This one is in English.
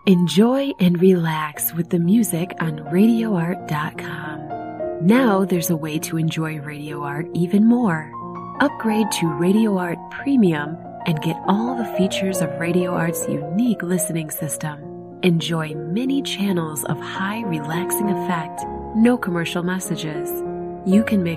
Enjoy and relax with the music on RadioArt.com. Now there's a way to enjoy Radio Art even more. Upgrade to Radio Art Premium and get all the features of Radio Art's unique listening system. Enjoy many channels of high relaxing effect, no commercial messages. You can mix